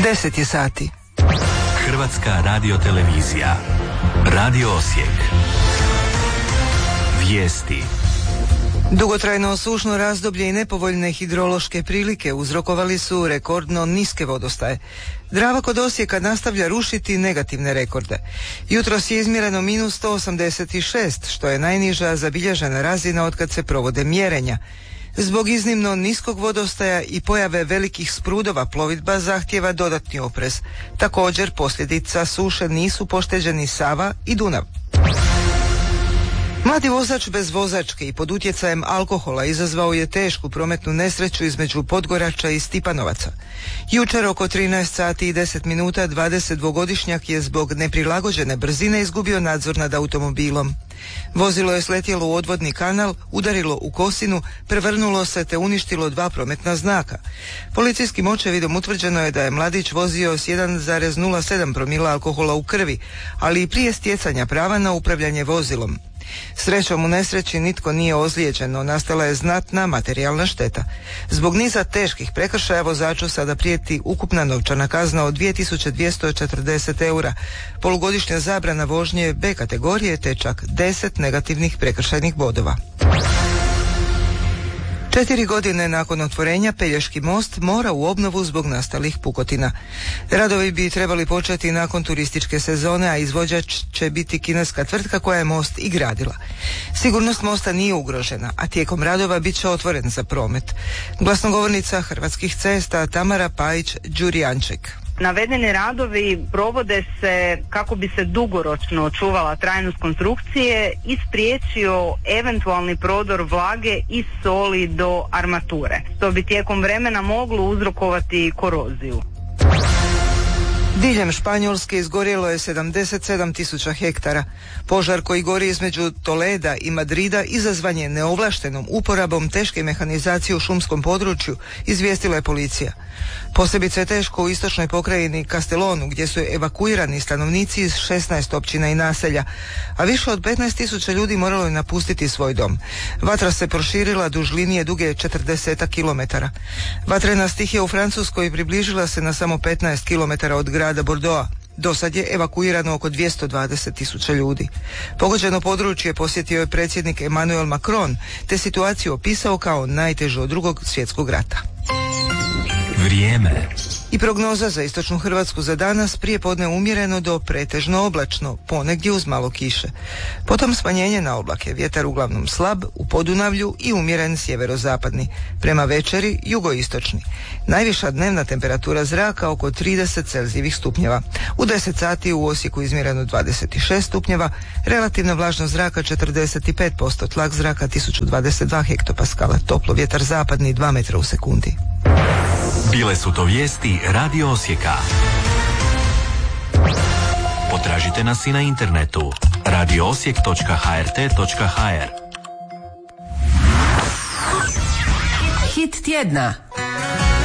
10 je sati. Hrvatska radiotelevizija. Radio Osijek. Vijesti. Dugotrajno sušno razdoblje i nepovoljne hidrološke prilike uzrokovali su rekordno niske vodostaje. Drava kod Osijeka nastavlja rušiti negativne rekorde. Jutros je izmjereno minus 186, što je najniža zabilježena razina otkad se provode mjerenja. Zbog iznimno niskog vodostaja i pojave velikih sprudova plovidba zahtijeva dodatni oprez. Također posljedica suše nisu pošteđeni Sava i Dunav. Mladi vozač bez vozačke i pod utjecajem alkohola izazvao je tešku prometnu nesreću između Podgorača i Stipanovaca. Jučer oko 13 sati i 10 minuta 22-godišnjak je zbog neprilagođene brzine izgubio nadzor nad automobilom. Vozilo je sletjelo u odvodni kanal, udarilo u kosinu, prevrnulo se te uništilo 2 prometna znaka. Policijskim očevidom utvrđeno je da je mladić vozio s 1,07 promila alkohola u krvi, ali i prije stjecanja prava na upravljanje vozilom. Srećom u nesreći nitko nije ozlijeđen, no nastala je znatna materijalna šteta. Zbog niza teških prekršaja vozaču sada prijeti ukupna novčana kazna od 2240 eura, polugodišnja zabrana vožnje B kategorije te čak 10 negativnih prekršajnih bodova. 4 godine nakon otvorenja Pelješki most mora u obnovu zbog nastalih pukotina. Radovi bi trebali početi nakon turističke sezone, a izvođač će biti kineska tvrtka koja je most i gradila. Sigurnost mosta nije ugrožena, a tijekom radova bit će otvoren za promet. Glasnogovornica Hrvatskih cesta Tamara Pajić-Đurijanček. Navedeni radovi provode se kako bi se dugoročno očuvala trajnost konstrukcije i spriječio eventualni prodor vlage i soli do armature. To bi tijekom vremena moglo uzrokovati koroziju. Diljem Španjolske izgorjelo je 77.000 hektara. Požar koji gori između Toleda i Madrida izazvan je neovlaštenom uporabom teške mehanizacije u šumskom području, izvijestila je policija. Posebice je teško u istočnoj pokrajini Kastelonu, gdje su evakuirani stanovnici iz 16 općina i naselja, a više od 15.000 ljudi moralo je napustiti svoj dom. Vatra se proširila duž linije duge 40 kilometara. Vatrena stihija u Francuskoj približila se na samo 15 kilometara od grada Bordeauxa. Do sad je evakuirano oko 220.000 ljudi. Pogođeno područje posjetio je predsjednik Emmanuel Macron, te situaciju opisao kao najtežu od Drugog svjetskog rata. Vrijeme. I prognoza za istočnu Hrvatsku za danas: prijepodne umjereno do pretežno oblačno, ponegdje uz malo kiše. Potom smanjenje na oblake, vjetar uglavnom slab, u Podunavlju i umjeren sjeverozapadni. Prema večeri jugoistočni. Najviša dnevna temperatura zraka oko 30 celzijevih stupnjeva. U 10 sati u Osijeku izmjereno 26 stupnjeva, relativna vlažnost zraka 45%, tlak zraka 1022 hektopaskala, toplo, vjetar zapadni 2 metra u sekundi. Bile su to vijesti Radio Osijeka. Potražite nas i na internetu radioosijek.hrt.hr. Hit tjedna.